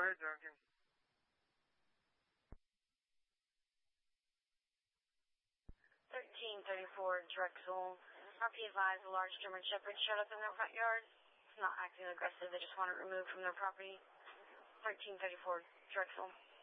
ahead, Duncan. 1334 Drexel. RP advised a large German Shepherd showed up in their front yard. It's not acting aggressive. They just want it removed from their property. 1334 Drexel.